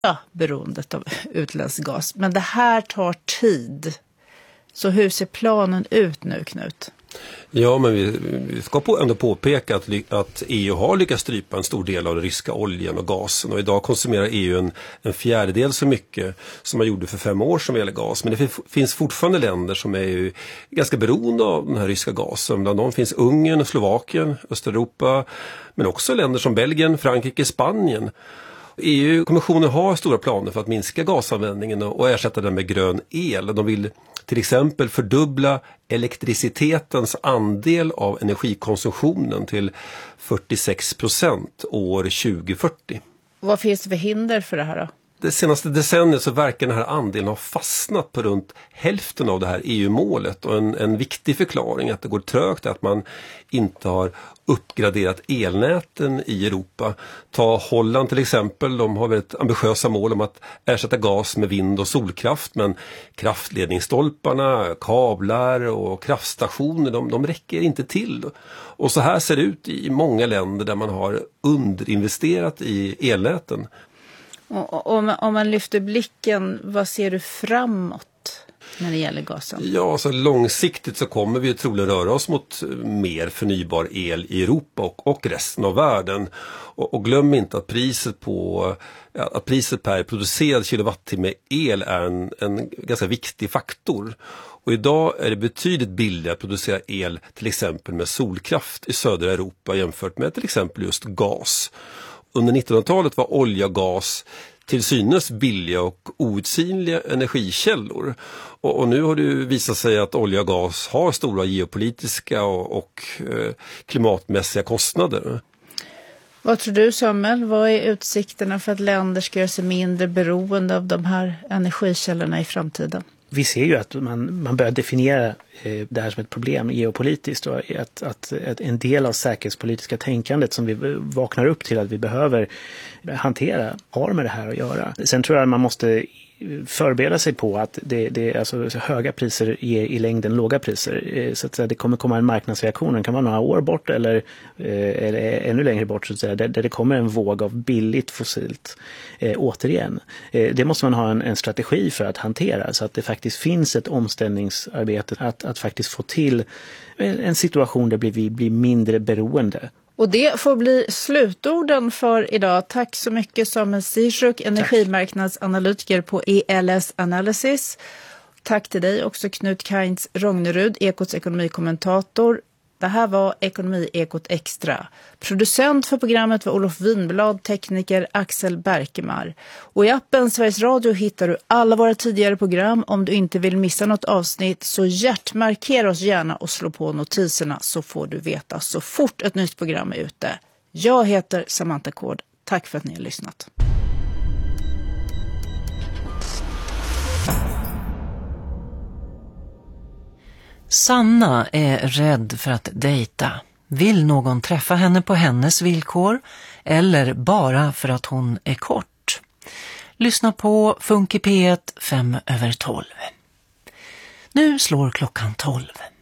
beroendet av utländsk gas. Men det här tar tid. Så hur ser planen ut nu, Knut? Ja, men vi ska ändå påpeka att EU har lyckats strypa en stor del av den ryska oljan och gasen. Och idag konsumerar EU en fjärdedel så mycket som man gjorde för 5 år sedan vad gäller gas. Men det finns fortfarande länder som är ju ganska beroende av den här ryska gasen. Bland dem finns Ungern, Slovakien, Östeuropa, men också länder som Belgien, Frankrike, Spanien. EU-kommissionen har stora planer för att minska gasanvändningen och ersätta den med grön el. De vill till exempel fördubbla elektricitetens andel av energikonsumtionen till 46% år 2040. Vad finns det för hinder för det här då? Det senaste decenniet så verkar den här andelen ha fastnat på runt hälften av det här EU-målet. Och en viktig förklaring att det går trögt är att man inte har uppgraderat elnäten i Europa. Ta Holland till exempel, de har väldigt ambitiösa mål om att ersätta gas med vind- och solkraft. Men kraftledningsstolparna, kablar och kraftstationer, de räcker inte till. Och så här ser det ut i många länder där man har underinvesterat i elnäten. Om man lyfter blicken, vad ser du framåt när det gäller gasen? Ja, så långsiktigt så kommer vi troligen röra oss mot mer förnybar el i Europa och resten av världen. Och glöm inte att priset per producerad kilowattimme el är en ganska viktig faktor. Och idag är det betydligt billigare att producera el till exempel med solkraft i södra Europa jämfört med till exempel just gas. Under 1900-talet var olja och gas till synes billiga och outsinliga energikällor. Och nu har det visat sig att olja och gas har stora geopolitiska och klimatmässiga kostnader. Vad tror du, Samuel? Vad är utsikterna för att länder ska göra sig mindre beroende av de här energikällorna i framtiden? Vi ser ju att man börjar definiera det här som ett problem geopolitiskt och att en del av säkerhetspolitiska tänkandet som vi vaknar upp till att vi behöver hantera har med det här att göra. Sen tror jag att man måste förbereda sig på att alltså höga priser ger i längden låga priser. Så att säga, det kommer komma en marknadsreaktion, den kan vara några år bort eller ännu längre bort så att säga, där det kommer en våg av billigt fossilt återigen. Det måste man ha en strategi för att hantera så att det faktiskt finns ett omställningsarbete att faktiskt få till en situation där vi blir mindre beroende. Och det får bli slutorden för idag. Tack så mycket Samuel Zirsuk, energimarknadsanalytiker på ELS Analysis. Tack till dig också Knut Kainz Rognerud, Ekots ekonomikommentator. Det här var Ekonomi-Ekot Extra. Producent för programmet var Olof Winblad, tekniker Axel Berkemar. Och i appen Sveriges Radio hittar du alla våra tidigare program. Om du inte vill missa något avsnitt så hjärtmarkera oss gärna och slå på notiserna så får du veta så fort ett nytt program är ute. Jag heter Samantha Kård. Tack för att ni har lyssnat. Sanna är rädd för att dejta. Vill någon träffa henne på hennes villkor eller bara för att hon är kort? Lyssna på Funky P1 5/12. Nu slår klockan 12.